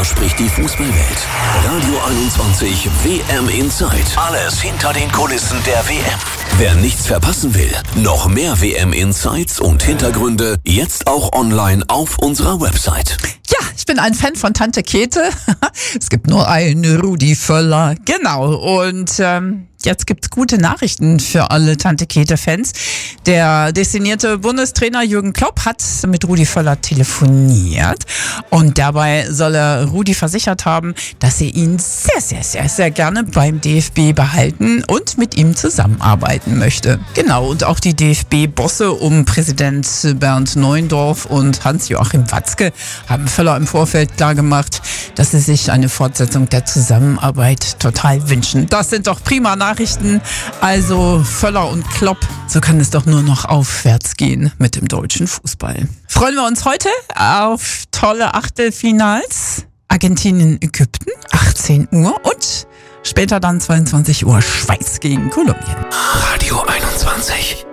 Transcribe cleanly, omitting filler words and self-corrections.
Darüber spricht die Fußballwelt. Radio 21 WM Insight. Alles hinter den Kulissen der WM. Wer nichts verpassen will, noch mehr WM Insights und Hintergründe jetzt auch online auf unserer Website. Ja, ich bin ein Fan von Tante Käthe. Es gibt nur einen Rudi Völler. Genau. Und jetzt gibt's gute Nachrichten für alle Tante Käthe-Fans. Der designierte Bundestrainer Jürgen Klopp hat mit Rudi Völler telefoniert. Und dabei soll er Rudi versichert haben, dass er ihn sehr, sehr, sehr, sehr gerne beim DFB behalten und mit ihm zusammenarbeiten möchte. Genau. Und auch die DFB-Bosse um Präsident Bernd Neuendorf und Hans-Joachim Watzke haben Völler im Vorfeld klargemacht, dass sie sich eine Fortsetzung der Zusammenarbeit total wünschen. Das sind doch prima Nachrichten. Also Völler und Klopp, so kann es doch nur noch aufwärts gehen mit dem deutschen Fußball. Freuen wir uns heute auf tolle Achtelfinals. Argentinien, Ägypten, 18 Uhr und später dann 22 Uhr Schweiz gegen Kolumbien. Radio 21.